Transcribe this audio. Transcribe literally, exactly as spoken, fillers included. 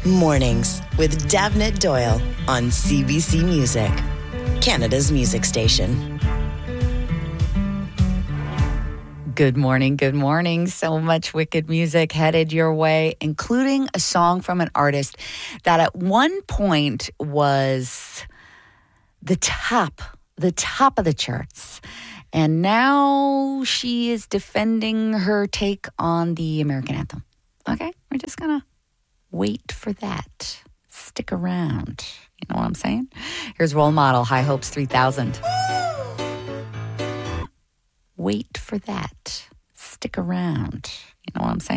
Mornings with Davnit Doyle on C B C Music, Canada's music station. Good morning, good morning. So much wicked music headed your way, including a song from an artist that at one point was the top, the top of the charts. And now she is defending her take on the American anthem. Okay, we're just going to wait for that. Stick around. You know what I'm saying? Here's Role Model, High Hopes three thousand. Wait for that. Stick around. You know what I'm saying?